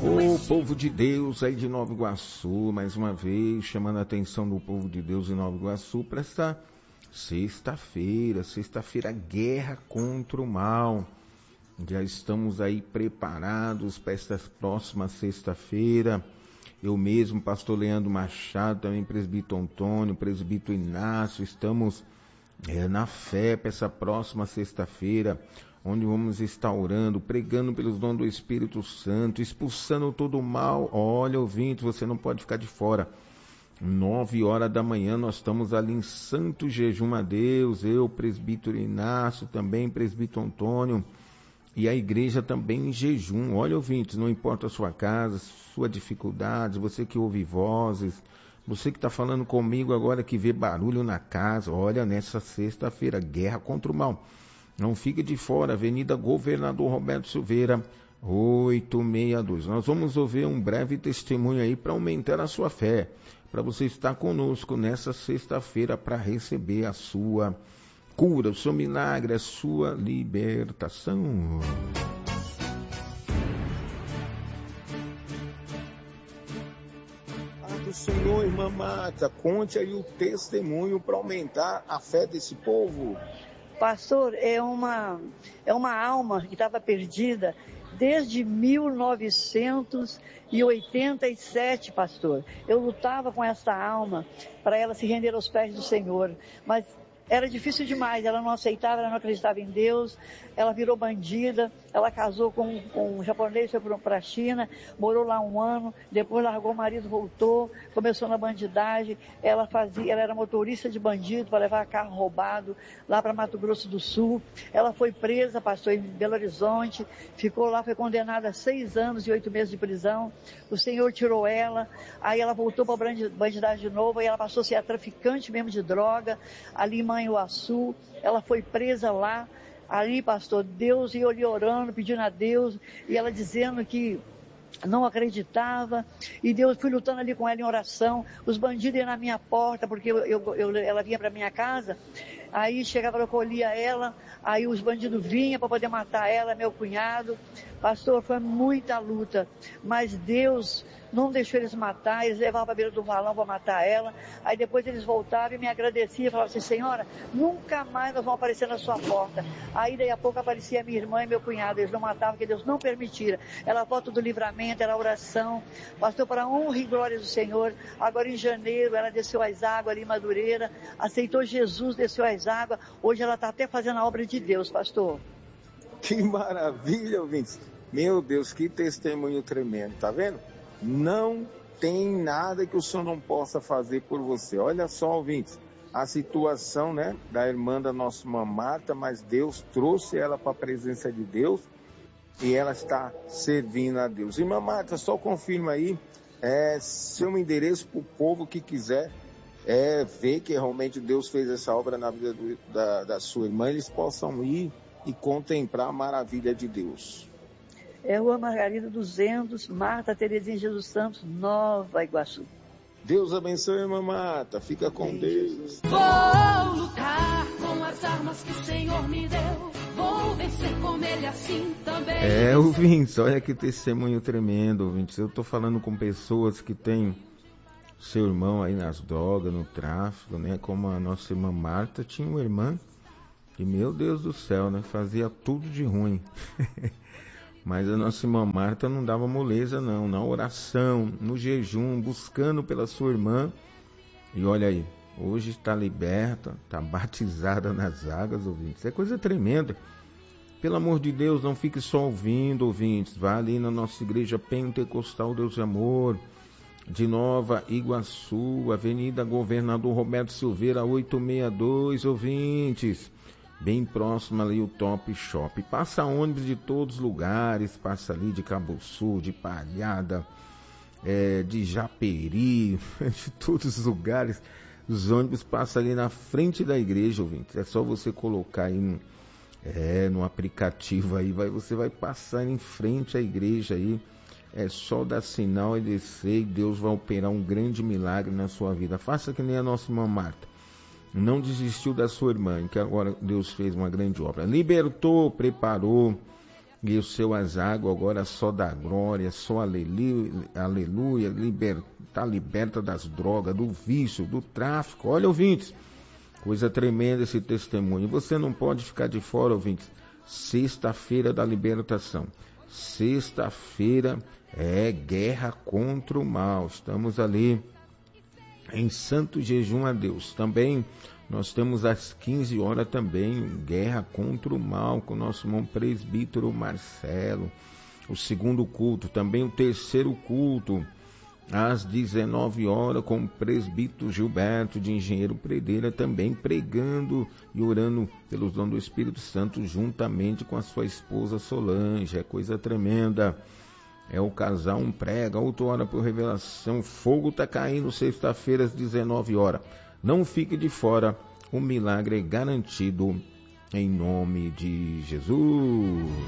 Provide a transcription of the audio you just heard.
O povo de Deus aí de Nova Iguaçu, mais uma vez, chamando a atenção do povo de Deus em Nova Iguaçu para esta sexta-feira, guerra contra o mal. Já estamos aí preparados para esta próxima sexta-feira. Eu mesmo, pastor Leandro Machado, também presbítero Antônio, presbítero Inácio, estamos na fé para essa próxima sexta-feira, onde vamos estar orando, pregando pelos dons do Espírito Santo, expulsando todo o mal. Olha, ouvinte, você não pode ficar de fora. 9h da manhã nós estamos ali em santo jejum a Deus, eu, presbítero Inácio, também presbítero Antônio, e a igreja também em jejum. Olha, ouvintes, não importa a sua casa, sua dificuldade, você que ouve vozes, você que está falando comigo agora, que vê barulho na casa, olha, nessa sexta-feira, guerra contra o mal. Não fique de fora, Avenida Governador Roberto Silveira, 862. Nós vamos ouvir um breve testemunho aí para aumentar a sua fé, para você estar conosco nessa sexta-feira para receber a sua cura, o seu milagre, a sua libertação. Do Senhor, irmã Marta, conte aí o testemunho para aumentar a fé desse povo. Pastor, é uma alma que estava perdida desde 1987, pastor. Eu lutava com essa alma para ela se render aos pés do Senhor, mas era difícil demais, ela não aceitava, ela não acreditava em Deus, ela virou bandida, ela casou com um japonês, foi para a China, morou lá 1 ano, depois largou o marido, voltou, começou na bandidagem, ela era motorista de bandido para levar carro roubado lá para Mato Grosso do Sul, ela foi presa, pastor, em Belo Horizonte, ficou lá, foi condenada a 6 anos e 8 meses de prisão, o Senhor tirou ela, aí ela voltou para a bandidagem de novo, aí ela passou a ser a traficante mesmo de droga, ali em Manhuaçu, ela foi presa lá, ali, pastor, Deus ia ali orando, pedindo a Deus, e ela dizendo que não acreditava, e Deus, fui lutando ali com ela em oração, os bandidos iam na minha porta, porque ela vinha para minha casa, aí chegava, eu colhia ela, aí os bandidos vinham para poder matar ela, meu cunhado, pastor, foi muita luta, mas Deus não deixou eles matar, eles levavam para a beira do valão para matar ela, aí depois eles voltavam e me agradeciam, falavam assim, senhora, nunca mais nós vamos aparecer na sua porta, aí daí a pouco aparecia minha irmã e meu cunhado, eles não matavam, porque Deus não permitira, ela volta do livramento, era oração, pastor, para a honra e glória do Senhor, agora em janeiro ela desceu às águas ali em Madureira, aceitou Jesus, desceu às águas, hoje ela está até fazendo a obra de Deus, pastor. Que maravilha, ouvintes, meu Deus, que testemunho tremendo, tá vendo? Não tem nada que o Senhor não possa fazer por você. Olha só, ouvintes, a situação, né, da irmã da nossa irmã Marta, mas Deus trouxe ela para a presença de Deus e ela está servindo a Deus. Irmã Marta, só confirma aí seu endereço para o povo que quiser ver que realmente Deus fez essa obra na vida da sua irmã, eles possam ir e contemplar a maravilha de Deus. É Rua Margarida 200, Marta Terezinha Jesus Santos, Nova Iguaçu. Deus abençoe, irmã Marta. Fica com Deus. Vou lutar com as armas que o Senhor me deu. Vou vencer com ele assim também. Ouvintes, olha que testemunho tremendo, ouvintes. Eu tô falando com pessoas que têm seu irmão aí nas drogas, no tráfico, né? Como a nossa irmã Marta tinha uma irmã que, meu Deus do céu, né? Fazia tudo de ruim. Mas a nossa irmã Marta não dava moleza não, na oração, no jejum, buscando pela sua irmã. E olha aí, hoje está liberta, está batizada nas águas, ouvintes. É coisa tremenda. Pelo amor de Deus, não fique só ouvindo, ouvintes. Vá ali na nossa igreja pentecostal Deus de Amor, de Nova Iguaçu, Avenida Governador Roberto Silveira, 862, ouvintes. Bem próximo ali o Top Shop. Passa ônibus de todos os lugares, passa ali de Cabuçu, de Palhada, de Japeri, de todos os lugares. Os ônibus passam ali na frente da igreja, ouvintes. É só você colocar aí no aplicativo aí, você vai passar em frente à igreja aí. É só dar sinal e descer e Deus vai operar um grande milagre na sua vida. Faça que nem a nossa irmã Marta. Não desistiu da sua irmã, que agora Deus fez uma grande obra. Libertou, preparou E o seu azago agora só dá glória, só aleluia, tá liberta das drogas, do vício, do tráfico. Olha, ouvintes, coisa tremenda esse testemunho. Você não pode ficar de fora, ouvintes. Sexta-feira da libertação. Sexta-feira é guerra contra o mal. Estamos ali em santo jejum a Deus. Também nós temos às 15 horas também guerra contra o mal com o nosso irmão presbítero Marcelo. O segundo culto, também o terceiro culto às 19 horas com o presbítero Gilberto de Engenheiro Predeira, também pregando e orando pelos dons do Espírito Santo juntamente com a sua esposa Solange. É coisa tremenda. É o casal, um prega, outro ora por revelação. Fogo está caindo sexta-feira às 19 horas. Não fique de fora, o milagre é garantido em nome de Jesus.